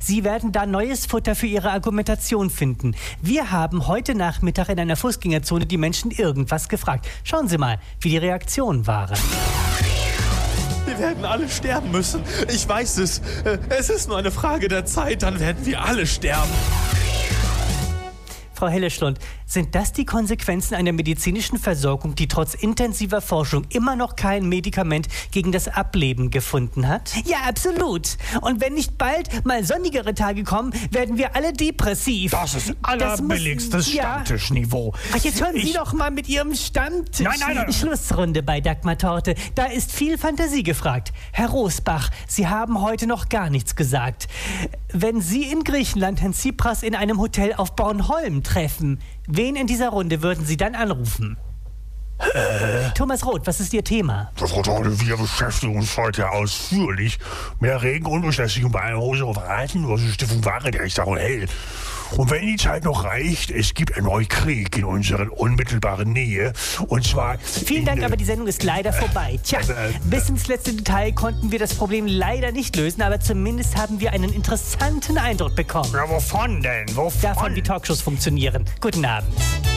Sie werden da neues Futter für Ihre Argumentation finden. Wir haben heute Nachmittag in einer Fußgängerzone die Menschen irgendwas gefragt. Schauen Sie mal, wie die Reaktionen waren. Wir werden alle sterben müssen. Ich weiß es. Es ist nur eine Frage der Zeit, dann werden wir alle sterben. Frau Helleschlund, sind das die Konsequenzen einer medizinischen Versorgung, die trotz intensiver Forschung immer noch kein Medikament gegen das Ableben gefunden hat? Ja, absolut. Und wenn nicht bald mal sonnigere Tage kommen, werden wir alle depressiv. Das ist allerbilligstes Stammtischniveau. Ach, jetzt hören Sie doch mal mit Ihrem Stammtisch. Nein. Schlussrunde bei Dagmar Torte. Da ist viel Fantasie gefragt. Herr Rosbach, Sie haben heute noch gar nichts gesagt. Wenn Sie in Griechenland Herrn Tsipras in einem Hotel auf Bornholm treffen, wen in dieser Runde würden Sie dann anrufen? Thomas Roth, was ist Ihr Thema? Frau Torte, wir beschäftigen uns heute ausführlich mit der regen Unbeschäftigung bei einem unserer Verhalten, unsere Stiftung Warentrecht Hell. Und wenn die Zeit noch reicht, es gibt einen neuen Krieg in unserer unmittelbaren Nähe. Und zwar... Vielen Dank, aber die Sendung ist leider vorbei. Tja, bis ins letzte Detail konnten wir das Problem leider nicht lösen, aber zumindest haben wir einen interessanten Eindruck bekommen. Ja, wovon denn? Davon, wie Talkshows funktionieren. Guten Abend.